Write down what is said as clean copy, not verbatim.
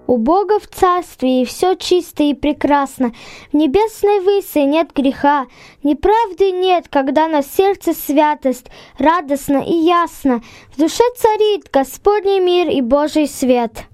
У Бога в царстве и все чисто и прекрасно. В небесной выси нет греха, неправды нет, когда на сердце святость, радостно и ясно. В душе царит Господний мир и Божий свет.